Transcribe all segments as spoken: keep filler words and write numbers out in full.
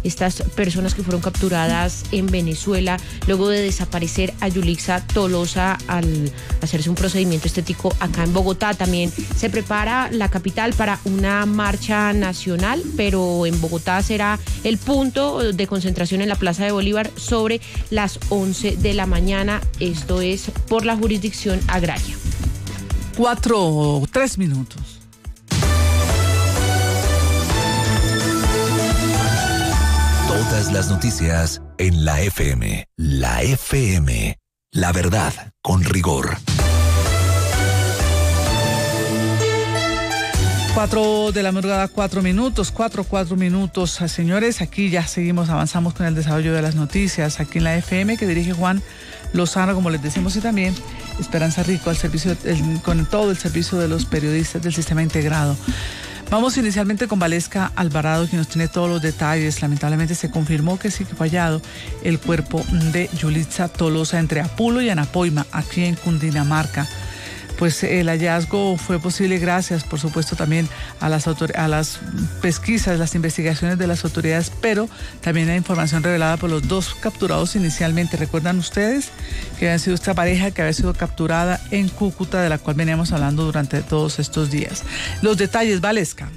estas personas que fueron capturadas en Venezuela luego de desaparecer a Yulixa Tolosa al hacerse un procedimiento estético acá en Bogotá. También se prepara la capital para una marcha nacional, pero en Bogotá será el punto de concentración en la Plaza de Bolívar sobre las once de la mañana. Esto es por la jurisdicción agraria. Cuatro o tres minutos. Todas las noticias en la F M. La F M. La verdad con rigor. Cuatro de la madrugada, cuatro minutos, cuatro, cuatro minutos. Señores, aquí ya seguimos, avanzamos con el desarrollo de las noticias aquí en la F M, que dirige Juan Lozano, como les decimos, y también Esperanza Rico, al servicio, el, con todo el servicio de los periodistas del Sistema Integrado. Vamos inicialmente con Valesca Alvarado, quien nos tiene todos los detalles. Lamentablemente se confirmó que sí que fue hallado el cuerpo de Yulixa Tolosa entre Apulo y Anapoima, aquí en Cundinamarca. Pues el hallazgo fue posible gracias, por supuesto, también a las, autor- a las pesquisas, las investigaciones de las autoridades, pero también la información revelada por los dos capturados inicialmente. ¿Recuerdan ustedes que habían sido esta pareja que había sido capturada en Cúcuta, de la cual veníamos hablando durante todos estos días? Los detalles, Valesca.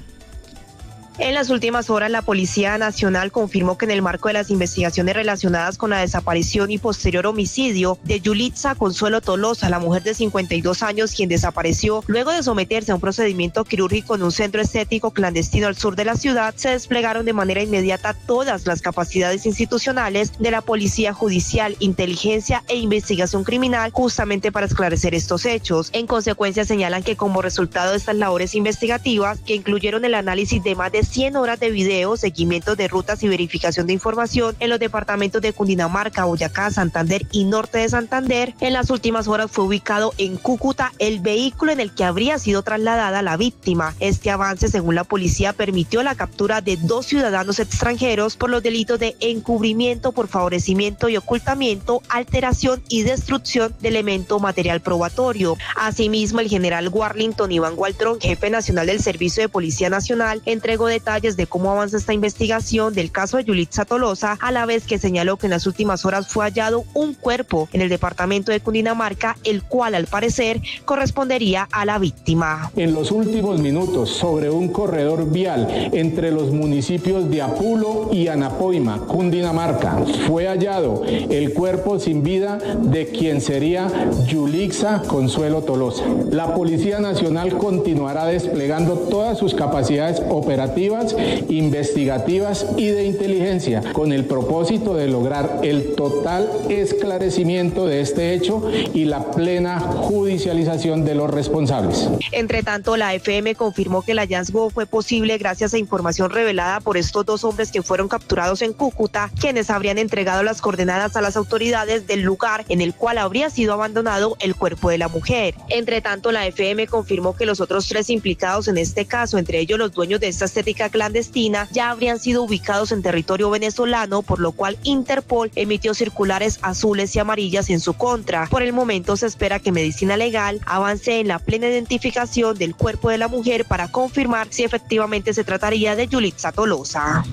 En las últimas horas, la Policía Nacional confirmó que en el marco de las investigaciones relacionadas con la desaparición y posterior homicidio de Yulixa Consuelo Tolosa, la mujer de cincuenta y dos años, quien desapareció luego de someterse a un procedimiento quirúrgico en un centro estético clandestino al sur de la ciudad, se desplegaron de manera inmediata todas las capacidades institucionales de la Policía Judicial, Inteligencia e Investigación Criminal, justamente para esclarecer estos hechos. En consecuencia, señalan que como resultado de estas labores investigativas, que incluyeron el análisis de más de cien horas de video, seguimiento de rutas y verificación de información en los departamentos de Cundinamarca, Boyacá, Santander y Norte de Santander, en las últimas horas fue ubicado en Cúcuta el vehículo en el que habría sido trasladada la víctima. Este avance, según la policía, permitió la captura de dos ciudadanos extranjeros por los delitos de encubrimiento por favorecimiento y ocultamiento, alteración y destrucción de elemento material probatorio. Asimismo, el general Warlington Iván Gualtrón, jefe nacional del Servicio de Policía Nacional, entregó detalles de cómo avanza esta investigación del caso de Yulixa Tolosa, a la vez que señaló que en las últimas horas fue hallado un cuerpo en el departamento de Cundinamarca, el cual al parecer correspondería a la víctima. En los últimos minutos, sobre un corredor vial entre los municipios de Apulo y Anapoima, Cundinamarca, fue hallado el cuerpo sin vida de quien sería Yulixa Consuelo Tolosa. La Policía Nacional continuará desplegando todas sus capacidades operativas, investigativas y de inteligencia, con el propósito de lograr el total esclarecimiento de este hecho y la plena judicialización de los responsables. Entre tanto, la F M confirmó que el hallazgo fue posible gracias a información revelada por estos dos hombres que fueron capturados en Cúcuta, quienes habrían entregado las coordenadas a las autoridades del lugar en el cual habría sido abandonado el cuerpo de la mujer. Entre tanto, la F M confirmó que los otros tres implicados en este caso, entre ellos los dueños de esta estética clandestina, ya habrían sido ubicados en territorio venezolano, por lo cual Interpol emitió circulares azules y amarillas en su contra. Por el momento se espera que Medicina Legal avance en la plena identificación del cuerpo de la mujer para confirmar si efectivamente se trataría de Yulixa Tolosa.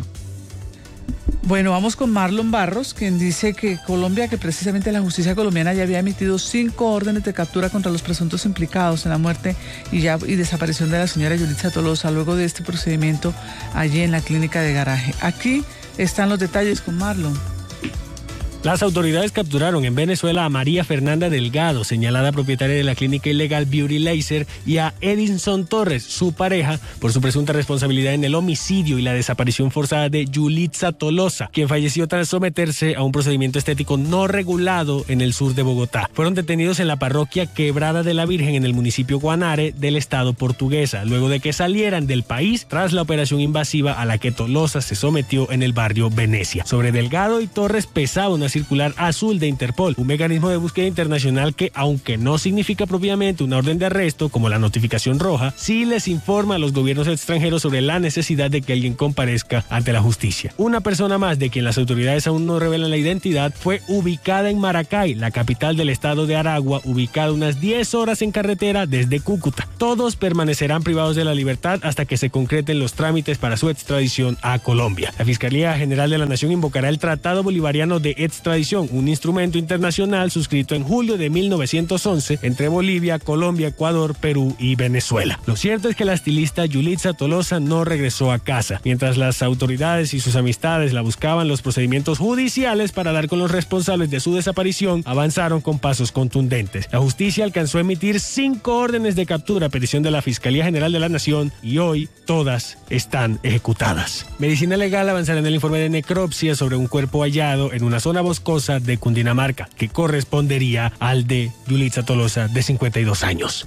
Bueno, vamos con Marlon Barros, quien dice que Colombia, que precisamente la justicia colombiana ya había emitido cinco órdenes de captura contra los presuntos implicados en la muerte y, ya, y desaparición de la señora Yulixa Tolosa luego de este procedimiento allí en la clínica de Garaje. Aquí están los detalles con Marlon. Las autoridades capturaron en Venezuela a María Fernanda Delgado, señalada propietaria de la clínica ilegal Beauty Laser, y a Edinson Torres, su pareja, por su presunta responsabilidad en el homicidio y la desaparición forzada de Yulixa Tolosa, quien falleció tras someterse a un procedimiento estético no regulado en el sur de Bogotá. Fueron detenidos en la parroquia Quebrada de la Virgen en el municipio Guanare del estado portuguesa, luego de que salieran del país tras la operación invasiva a la que Tolosa se sometió en el barrio Venecia. Sobre Delgado y Torres pesaba una normativa circular azul de Interpol, un mecanismo de búsqueda internacional que, aunque no significa propiamente una orden de arresto como la notificación roja, sí les informa a los gobiernos extranjeros sobre la necesidad de que alguien comparezca ante la justicia. Una persona más, de quien las autoridades aún no revelan la identidad, fue ubicada en Maracay, la capital del estado de Aragua, ubicada unas diez horas en carretera desde Cúcuta. Todos permanecerán privados de la libertad hasta que se concreten los trámites para su extradición a Colombia. La Fiscalía General de la Nación invocará el Tratado Bolivariano de Extradición, un instrumento internacional suscrito en julio de mil novecientos once entre Bolivia, Colombia, Ecuador, Perú y Venezuela. Lo cierto es que la estilista Yulitza Tolosa no regresó a casa. Mientras las autoridades y sus amistades la buscaban, los procedimientos judiciales para dar con los responsables de su desaparición avanzaron con pasos contundentes. La justicia alcanzó a emitir cinco órdenes de captura a petición de la Fiscalía General de la Nación y hoy todas están ejecutadas. Medicina Legal avanzará en el informe de necropsia sobre un cuerpo hallado en una zona boscosa de Cundinamarca, que correspondería al de Yulitza Tolosa, de cincuenta y dos años.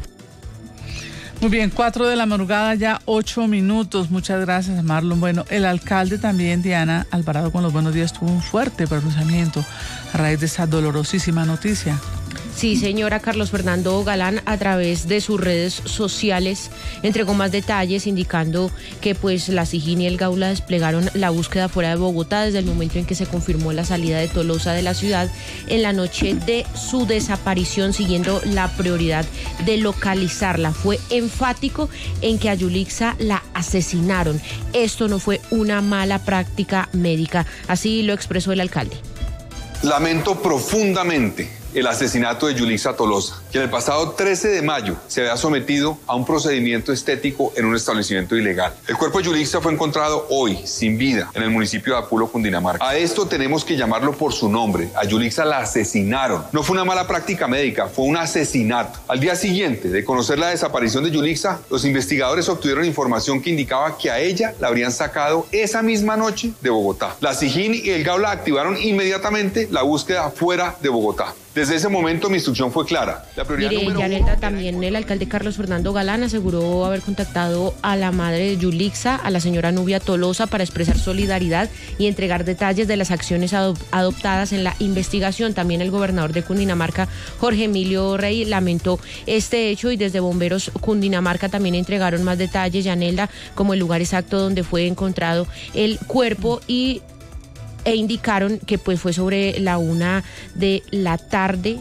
Muy bien, cuatro de la madrugada, ya ocho minutos. Muchas gracias, Marlon. Bueno, el alcalde también, Diana Alvarado, con los buenos días, tuvo un fuerte pronunciamiento a raíz de esa dolorosísima noticia. Sí, señora. Carlos Fernando Galán, a través de sus redes sociales, entregó más detalles indicando que pues la SIJIN y el Gaula desplegaron la búsqueda fuera de Bogotá desde el momento en que se confirmó la salida de Tolosa de la ciudad en la noche de su desaparición, siguiendo la prioridad de localizarla. Fue enfático en que a Yulitza la asesinaron. Esto no fue una mala práctica médica. Así lo expresó el alcalde. Lamento profundamente el asesinato de Yulitza Tolosa, que en el pasado trece de mayo se había sometido a un procedimiento estético en un establecimiento ilegal. El cuerpo de Yulitza fue encontrado hoy, sin vida, en el municipio de Apulo, Cundinamarca. A esto tenemos que llamarlo por su nombre. A Yulitza la asesinaron. No fue una mala práctica médica, fue un asesinato. Al día siguiente de conocer la desaparición de Yulitza, los investigadores obtuvieron información que indicaba que a ella la habrían sacado esa misma noche de Bogotá. La SIJIN y el Gaula activaron inmediatamente la búsqueda fuera de Bogotá. Desde ese momento mi instrucción fue clara. La prioridad Mire, número Yanelda, uno... también el alcalde Carlos Fernando Galán aseguró haber contactado a la madre de Yulitza, a la señora Nubia Tolosa, para expresar solidaridad y entregar detalles de las acciones adop- adoptadas en la investigación. También el gobernador de Cundinamarca, Jorge Emilio Rey, lamentó este hecho y desde Bomberos Cundinamarca también entregaron más detalles, Yanelda, como el lugar exacto donde fue encontrado el cuerpo y e indicaron que pues fue sobre la una de la tarde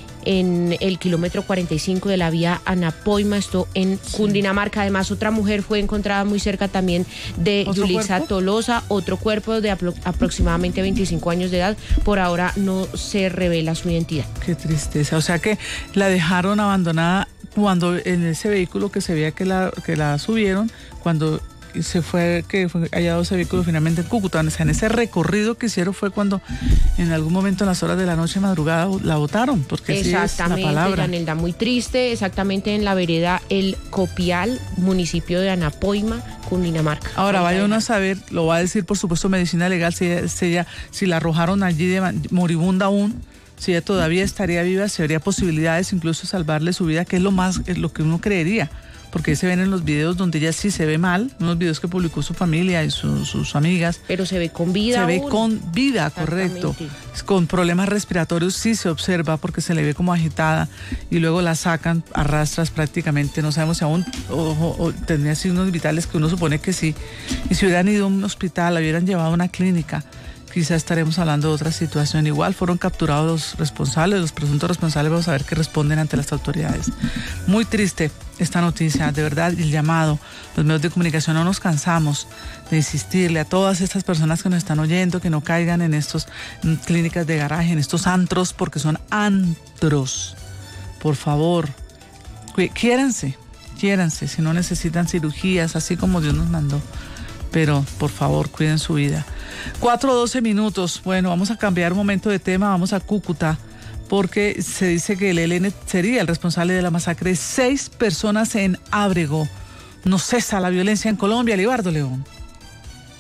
en el kilómetro cuarenta y cinco de la vía Anapoima, esto en Cundinamarca. Además, otra mujer fue encontrada muy cerca también de Yulitza Tolosa, otro cuerpo de apro- aproximadamente veinticinco años de edad. Por ahora no se revela su identidad. Qué tristeza, o sea que la dejaron abandonada cuando en ese vehículo que se veía que la, que la subieron, cuando se fue, que fue hallado ese vehículo finalmente en Cúcuta. O sea, en ese recorrido que hicieron fue cuando en algún momento en las horas de la noche madrugada la botaron, porque sí es la palabra. Yanelda, muy triste, exactamente en la vereda El Copial, municipio de Anapoima, Cundinamarca. Ahora vaya uno a saber, lo va a decir por supuesto Medicina Legal, si ella, si, ella, si la arrojaron allí de moribunda aún, si ella todavía estaría viva, si habría posibilidades incluso de salvarle su vida, que es lo más, es lo que uno creería. Porque se ven en los videos donde ella sí se ve mal, unos videos que publicó su familia y su, sus amigas. Pero se ve con vida. Se aún. ve con vida, correcto. Con problemas respiratorios sí se observa porque se le ve como agitada y luego la sacan a rastras prácticamente. No sabemos si aún o, o, o tendría signos vitales, que uno supone que sí. Y si hubieran ido a un hospital, la hubieran llevado a una clínica, quizá estaremos hablando de otra situación. Igual fueron capturados los responsables, los presuntos responsables. Vamos a ver qué responden ante las autoridades. Muy triste esta noticia, de verdad, el llamado. Los medios de comunicación no nos cansamos de insistirle a todas estas personas que nos están oyendo que no caigan en estas clínicas de garaje, en estos antros, porque son antros. Por favor, quiéranse, quiéranse, si no necesitan cirugías, así como Dios nos mandó. Pero, por favor, cuiden su vida. cuatro doce minutos. Bueno, vamos a cambiar un momento de tema. Vamos a Cúcuta, porque se dice que el E L N sería el responsable de la masacre de seis personas en Ábrego. No cesa la violencia en Colombia, Libardo León.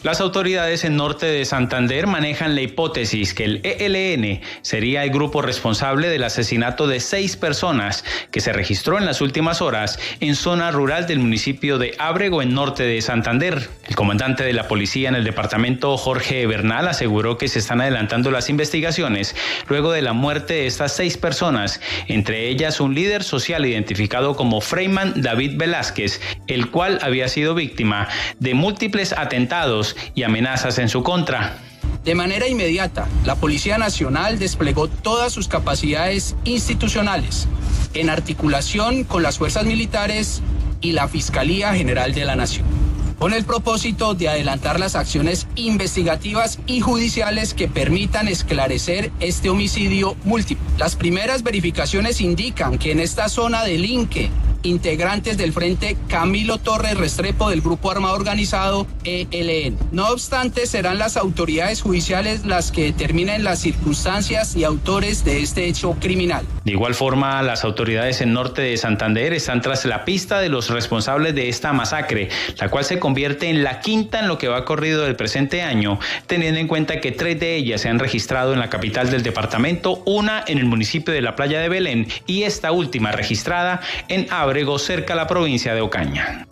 Las autoridades en norte de Santander manejan la hipótesis que el E L N sería el grupo responsable del asesinato de seis personas que se registró en las últimas horas en zona rural del municipio de Ábrego, en norte de Santander. El comandante de la policía en el departamento, Jorge Bernal, aseguró que se están adelantando las investigaciones luego de la muerte de estas seis personas, entre ellas un líder social identificado como Freyman David Velázquez, el cual había sido víctima de múltiples atentados y amenazas en su contra. De manera inmediata, la Policía Nacional desplegó todas sus capacidades institucionales en articulación con las fuerzas militares y la Fiscalía General de la Nación, con el propósito de adelantar las acciones investigativas y judiciales que permitan esclarecer este homicidio múltiple. Las primeras verificaciones indican que en esta zona delinque integrantes del Frente Camilo Torres Restrepo del Grupo Armado Organizado E L N. No obstante, serán las autoridades judiciales las que determinen las circunstancias y autores de este hecho criminal. De igual forma, las autoridades en norte de Santander están tras la pista de los responsables de esta masacre, la cual se convierte en la quinta en lo que va corrido del presente año, teniendo en cuenta que tres de ellas se han registrado en la capital del departamento, una en el municipio de la Playa de Belén y esta última registrada en Ábrego, cerca a la provincia de Ocaña.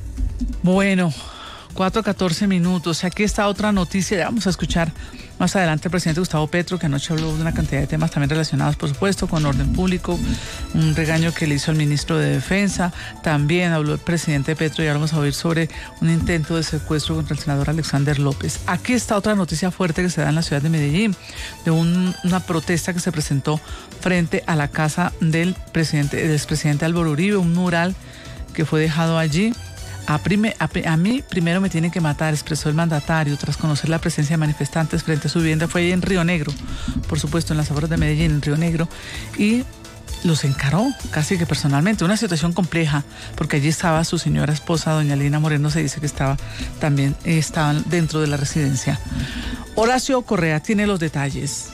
Bueno, cuatro catorce minutos. Aquí está otra noticia. Ya vamos a escuchar más adelante al presidente Gustavo Petro, que anoche habló de una cantidad de temas también relacionados, por supuesto, con orden público, un regaño que le hizo al ministro de Defensa. También habló el presidente Petro, y ahora vamos a oír sobre un intento de secuestro contra el senador Alexander López. Aquí está otra noticia fuerte que se da en la ciudad de Medellín, de un, una protesta que se presentó frente a la casa del presidente, del expresidente Álvaro Uribe, un mural que fue dejado allí. A, prime, a, a mí primero me tienen que matar, expresó el mandatario tras conocer la presencia de manifestantes frente a su vivienda. Fue ahí en Río Negro, por supuesto, en las afueras de Medellín, en Río Negro, y los encaró casi que personalmente. Una situación compleja, porque allí estaba su señora esposa, doña Lina Moreno, se dice que estaba también eh, estaban dentro de la residencia. Horacio Correa tiene los detalles.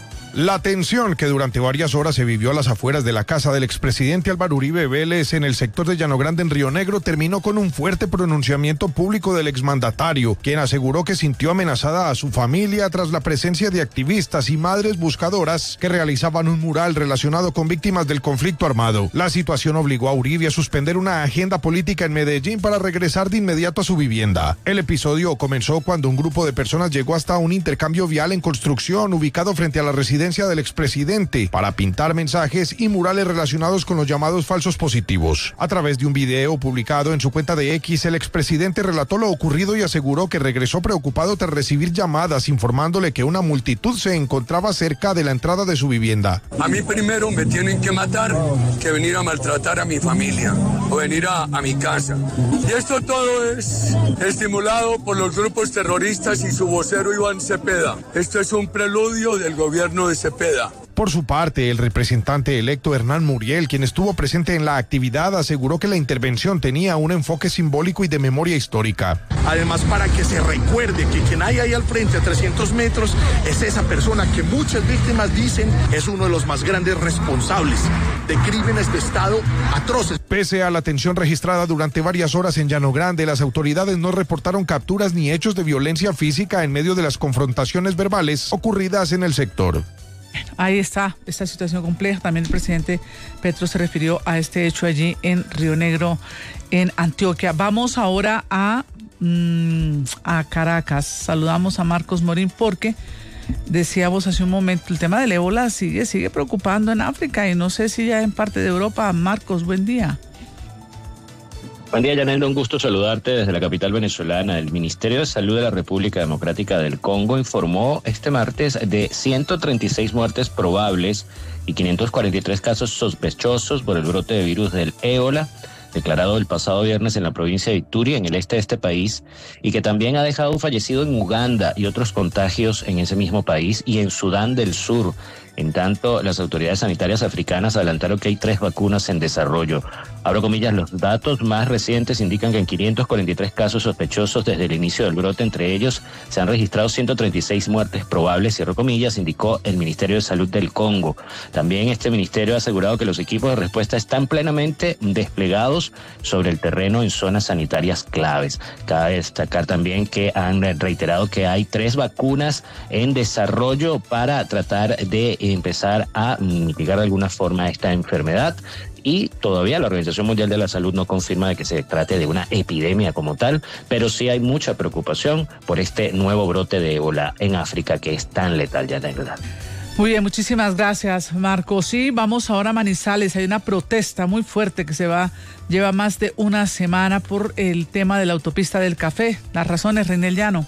La tensión que durante varias horas se vivió a las afueras de la casa del expresidente Álvaro Uribe Vélez en el sector de Llano Grande en Río Negro terminó con un fuerte pronunciamiento público del exmandatario, quien aseguró que sintió amenazada a su familia tras la presencia de activistas y madres buscadoras que realizaban un mural relacionado con víctimas del conflicto armado. La situación obligó a Uribe a suspender una agenda política en Medellín para regresar de inmediato a su vivienda. El episodio comenzó cuando un grupo de personas llegó hasta un intercambio vial en construcción ubicado frente a la residencia del expresidente para pintar mensajes y murales relacionados con los llamados falsos positivos. A través de un video publicado en su cuenta de X, el expresidente relató lo ocurrido y aseguró que regresó preocupado tras recibir llamadas informándole que una multitud se encontraba cerca de la entrada de su vivienda. A mí primero me tienen que matar que venir a maltratar a mi familia o venir a, a mi casa. Y esto todo es estimulado por los grupos terroristas y su vocero Iván Cepeda. Esto es un preludio del gobierno de Cepeda. Por su parte, el representante electo Hernán Muriel, quien estuvo presente en la actividad, aseguró que la intervención tenía un enfoque simbólico y de memoria histórica. Además, para que se recuerde que quien hay ahí al frente a trescientos metros es esa persona que muchas víctimas dicen es uno de los más grandes responsables de crímenes de Estado atroces. Pese a la tensión registrada durante varias horas en Llano Grande, las autoridades no reportaron capturas ni hechos de violencia física en medio de las confrontaciones verbales ocurridas en el sector. Ahí está, esta situación compleja. También el presidente Petro se refirió a este hecho allí en Río Negro, en Antioquia. Vamos ahora a, mmm, a Caracas. Saludamos a Marcos Morín porque decíamos hace un momento, el tema del ébola sigue, sigue preocupando en África y no sé si ya en parte de Europa. Marcos, buen día. Buen día, Yanel, un gusto saludarte desde la capital venezolana. El Ministerio de Salud de la República Democrática del Congo informó este martes de ciento treinta y seis muertes probables y quinientos cuarenta y tres casos sospechosos por el brote de virus del ébola, declarado el pasado viernes en la provincia de Ituri, en el este de este país, y que también ha dejado un fallecido en Uganda y otros contagios en ese mismo país y en Sudán del Sur, En tanto, las autoridades sanitarias africanas adelantaron que hay tres vacunas en desarrollo. Abro comillas, los datos más recientes indican que en quinientos cuarenta y tres casos sospechosos desde el inicio del brote, entre ellos se han registrado ciento treinta y seis muertes probables, cierro comillas, indicó el Ministerio de Salud del Congo. También este ministerio ha asegurado que los equipos de respuesta están plenamente desplegados sobre el terreno en zonas sanitarias claves. Cabe destacar también que han reiterado que hay tres vacunas en desarrollo para tratar de empezar a mitigar de alguna forma esta enfermedad. Y todavía la Organización Mundial de la Salud no confirma de que se trate de una epidemia como tal, pero sí hay mucha preocupación por este nuevo brote de ébola en África que es tan letal ya de verdad. Muy bien, muchísimas gracias, Marco. Sí, vamos ahora a Manizales. Hay una protesta muy fuerte que se va, lleva más de una semana por el tema de la autopista del café. Las razones, Reinel Llano.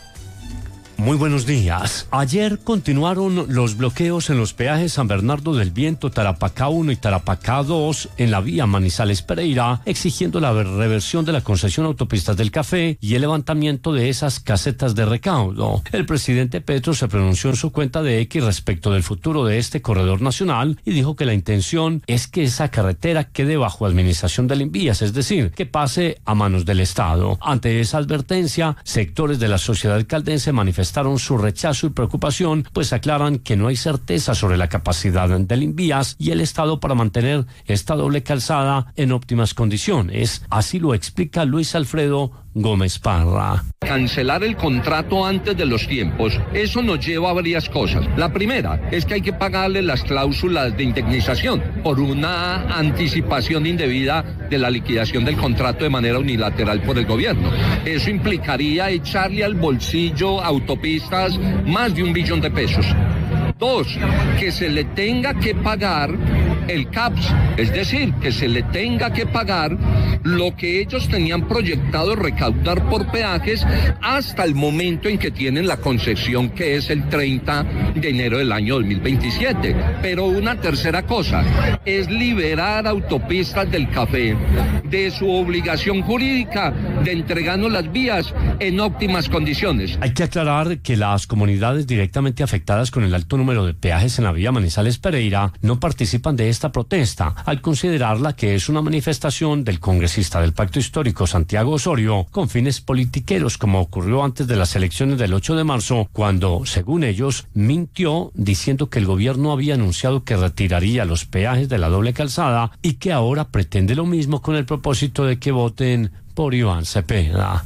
Muy buenos días. Ayer continuaron los bloqueos en los peajes San Bernardo del Viento, Tarapacá uno y Tarapacá dos en la vía Manizales-Pereira, exigiendo la reversión de la concesión Autopistas del Café y el levantamiento de esas casetas de recaudo. El presidente Petro se pronunció en su cuenta de X respecto del futuro de este corredor nacional y dijo que la intención es que esa carretera quede bajo administración del Invías, es decir, que pase a manos del Estado. Ante esa advertencia, sectores de la sociedad caldense manifestaron su rechazo y preocupación, pues aclaran que no hay certeza sobre la capacidad del Invías y el Estado para mantener esta doble calzada en óptimas condiciones. Así lo explica Luis Alfredo Gómez Parra. Cancelar el contrato antes de los tiempos, eso nos lleva a varias cosas. La primera es que hay que pagarle las cláusulas de indemnización por una anticipación indebida de la liquidación del contrato de manera unilateral por el gobierno. Eso implicaría echarle al bolsillo autopistas más de un billón de pesos. Dos, que se le tenga que pagar el C A P S, es decir, que se le tenga que pagar lo que ellos tenían proyectado recaudar por peajes hasta el momento en que tienen la concesión, que es el treinta de enero del año dos mil veintisiete. Pero una tercera cosa es liberar Autopistas del Café de su obligación jurídica de entregarnos las vías en óptimas condiciones. Hay que aclarar que las comunidades directamente afectadas con el alto número de peajes en la vía Manizales-Pereira no participan de esta protesta, al considerarla que es una manifestación del congresista del Pacto Histórico Santiago Osorio con fines politiqueros, como ocurrió antes de las elecciones del ocho de marzo, cuando, según ellos, mintió diciendo que el gobierno había anunciado que retiraría los peajes de la doble calzada y que ahora pretende lo mismo con el propósito de que voten por Iván Cepeda.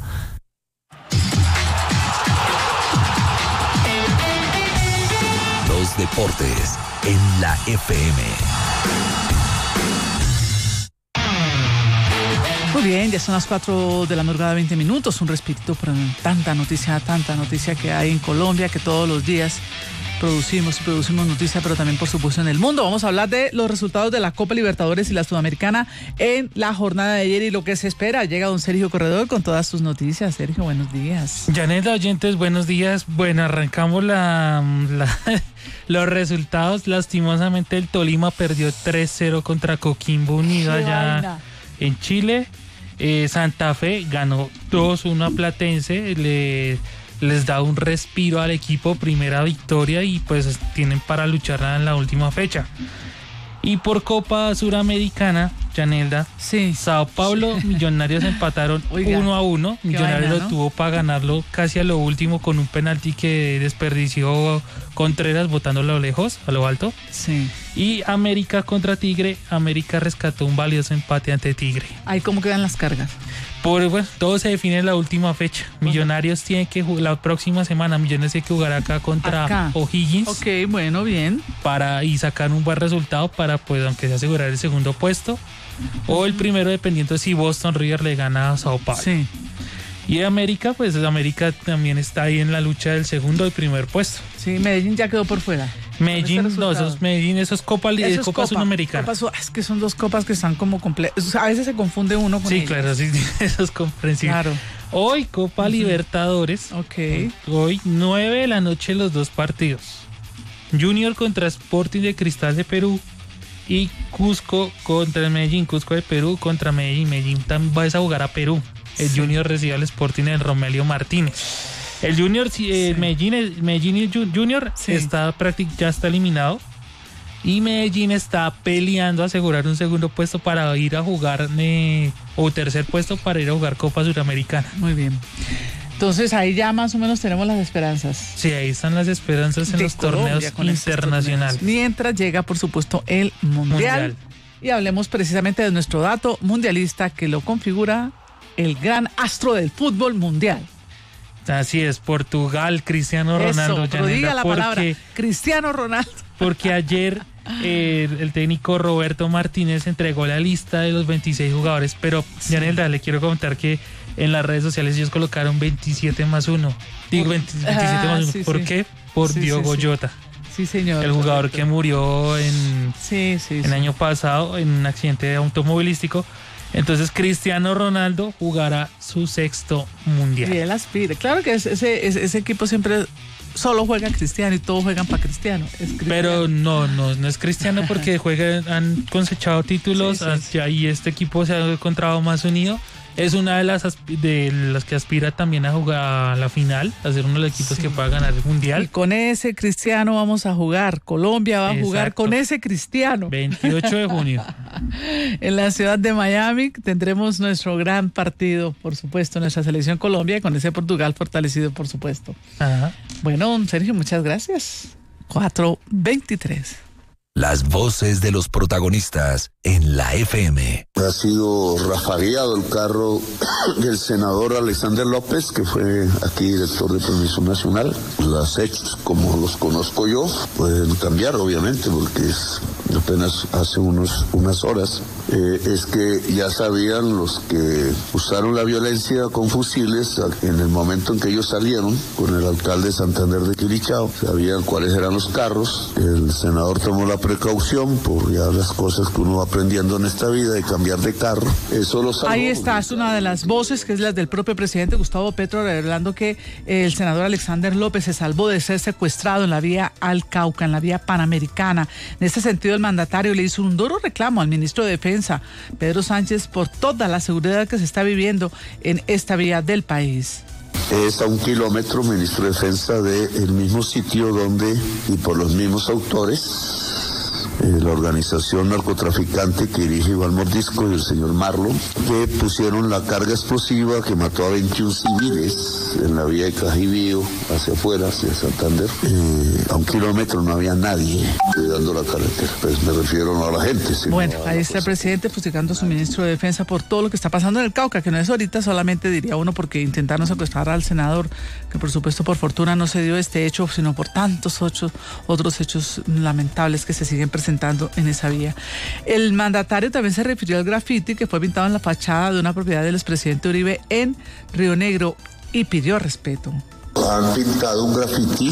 Los deportes en la F M. Muy bien, ya son las cuatro de la madrugada, veinte minutos, un respirito por tanta noticia, tanta noticia que hay en Colombia, que todos los días producimos, producimos noticias, pero también por supuesto en el mundo. Vamos a hablar de los resultados de la Copa Libertadores y la Sudamericana en la jornada de ayer y lo que se espera. Llega don Sergio Corredor con todas sus noticias. Sergio, buenos días. Janela, oyentes, buenos días. Bueno, arrancamos la, la los resultados. Lastimosamente el Tolima perdió tres cero contra Coquimbo Unido allá vaina. en Chile. Eh, Santa Fe ganó dos uno a Platense, le, les da un respiro al equipo, primera victoria y pues tienen para luchar en la última fecha. Y por Copa Suramericana, Yanelda, sí. Sao Paulo, Millonarios empataron uno a uno. Millonarios vaina, ¿no? lo tuvo para ganarlo casi a lo último con un penalti que desperdició Contreras botándolo a lo lejos, a lo alto. Sí. Y América contra Tigre, América rescató un valioso empate ante Tigre. Ahí cómo quedan las cargas. Por, bueno, todo se define en la última fecha. Millonarios tiene que jugar la próxima semana. Millonarios tiene que jugar acá contra acá. O'Higgins. Ok, bueno, bien. Para y sacar un buen resultado para, pues, aunque sea asegurar el segundo puesto. O el primero, dependiendo si Boston River le gana a Sao Paulo. Sí. Y América, pues América también está ahí en la lucha del segundo y primer puesto. Sí, Medellín ya quedó por fuera. Medellín, no, eso es Medellín, eso es Copa, eso es Copa, Copa Sudamericana. Copa, es que son dos copas que están como completas. A veces se confunde uno con Sí, ellos. claro, sí, eso es comprensible. Claro. Hoy Copa uh-huh. Libertadores. Ok. Hoy, nueve de la noche, los dos partidos. Junior contra Sporting de Cristal de Perú. Y Cusco contra el Medellín. Cusco de Perú contra Medellín. Medellín también va a jugar a Perú. El sí. Junior recibe al Sporting del Romelio Martínez. El Junior, el sí. Medellín, el Medellín Junior sí. está prácticamente ya está eliminado. Y Medellín está peleando a asegurar un segundo puesto para ir a jugar, eh, o tercer puesto para ir a jugar Copa Suramericana. Muy bien. Entonces ahí ya más o menos tenemos las esperanzas. Sí, ahí están las esperanzas en de los Colombia, torneos internacionales. Torneos. Mientras llega, por supuesto, el mundial. mundial. Y hablemos precisamente de nuestro dato mundialista que lo configura el gran astro del fútbol mundial. Así es, Portugal, Cristiano Ronaldo. Eso, pero diga la porque, palabra, Cristiano Ronaldo. Porque ayer eh, el técnico Roberto Martínez entregó la lista de los veintiséis jugadores, pero sí. Yanelda, le quiero contar que en las redes sociales ellos colocaron veintisiete más uno. Digo veinte, veintisiete ah, más uno. Sí, ¿Por sí. qué? Por sí, Diogo sí, Jota. Sí, señor. El jugador correcto. que murió en sí, sí, el sí. año pasado en un accidente automovilístico. Entonces Cristiano Ronaldo jugará su sexto mundial. Y él aspira. Claro que ese, ese, ese equipo siempre solo juega Cristiano y todos juegan para Cristiano. Pero no, no, no es Cristiano porque juegan, han cosechado títulos sí, sí, sí. y este equipo se ha encontrado más unido. Es una de las de las que aspira también a jugar a la final, a ser uno de los equipos sí. que pueda ganar el mundial. Y con ese Cristiano vamos a jugar. Colombia va Exacto. a jugar con ese Cristiano. veintiocho de junio. En la ciudad de Miami tendremos nuestro gran partido, por supuesto, nuestra selección Colombia, y con ese Portugal fortalecido, por supuesto. Ajá. Bueno, Sergio, muchas gracias. cuatro veintitrés. Las voces de los protagonistas en la F M. Ha sido rafagueado el carro del senador Alexander López, que fue aquí director de Permiso Nacional. Los hechos, como los conozco yo, pueden cambiar, obviamente, porque es apenas hace unos, unas horas. Eh, es que ya sabían los que usaron la violencia con fusiles en el momento en que ellos salieron con el alcalde de Santander de Quilichao. Sabían cuáles eran los carros. El senador tomó la precaución por ya las cosas que uno va aprendiendo en esta vida de cambiar de carro. Eso lo salvó. Ahí está, es una de las voces que es la del propio presidente Gustavo Petro, revelando que el senador Alexander López se salvó de ser secuestrado en la vía al Cauca, en la vía panamericana. En este sentido, el mandatario le hizo un duro reclamo al ministro de Defensa, Pedro Sánchez, por toda la seguridad que se está viviendo en esta vía del país. Es a un kilómetro, ministro de Defensa, del mismo sitio donde, y por los mismos autores, Eh, la organización narcotraficante que dirige Iván Mordisco y el señor Marlon, que pusieron la carga explosiva que mató a veintiún civiles en la vía de Cajibío, hacia afuera, hacia Santander. Eh, a un kilómetro no había nadie cuidando la carretera. Pues me refiero no a la gente, sino Bueno, a ahí la está cosa. el presidente fustigando a su ministro de Defensa por todo lo que está pasando en el Cauca, que no es ahorita solamente, diría uno, porque intentaron secuestrar al senador, que por supuesto por fortuna no se dio este hecho, sino por tantos otros, otros hechos lamentables que se siguen presentando en esa vía. El mandatario también se refirió al grafiti que fue pintado en la fachada de una propiedad del expresidente Uribe en Río Negro y pidió respeto. Han pintado un grafiti,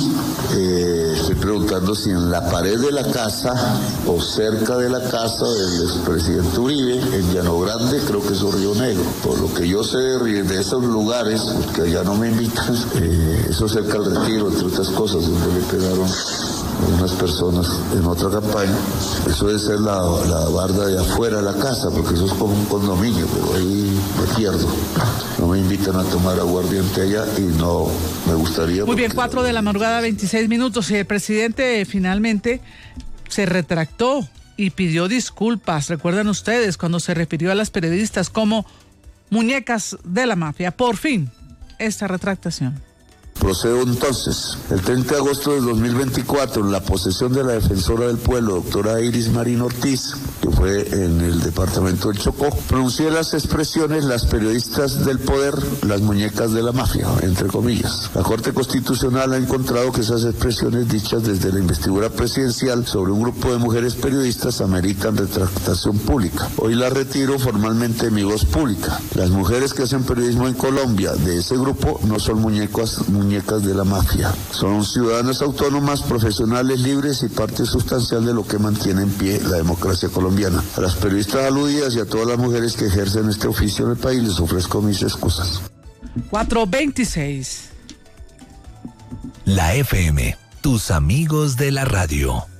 eh, estoy preguntando si en la pared de la casa o cerca de la casa del expresidente Uribe, en Llano Grande, creo que es Río Negro. Por lo que yo sé de esos lugares, que allá no me invitan, eh, eso cerca al Retiro, entre otras cosas, donde le pegaron a unas personas en otra campaña. Eso debe ser la, la barda de afuera de la casa, porque eso es como un condominio, pero ahí me pierdo. No me invitan a tomar aguardiente allá y no me gustaría. Muy bien, cuatro de la madrugada, veintiséis minutos. Y el presidente finalmente se retractó y pidió disculpas. Recuerdan ustedes cuando se refirió a las periodistas como muñecas de la mafia. Por fin, esta retractación. Procedo entonces. El treinta de agosto del dos mil veinticuatro, en la posesión de la defensora del pueblo, doctora Iris Marín Ortiz, que fue en el departamento del Chocó, pronuncié las expresiones las periodistas del poder, las muñecas de la mafia, entre comillas. La Corte Constitucional ha encontrado que esas expresiones dichas desde la investidura presidencial sobre un grupo de mujeres periodistas ameritan retractación pública. Hoy la retiro formalmente de mi voz pública. Las mujeres que hacen periodismo en Colombia de ese grupo no son muñecas, muñecas de la mafia. Son ciudadanas autónomas, profesionales libres y parte sustancial de lo que mantiene en pie la democracia colombiana. A las periodistas aludidas y a todas las mujeres que ejercen este oficio en el país les ofrezco mis excusas. cuatro veintiséis. La F M, tus amigos de la radio.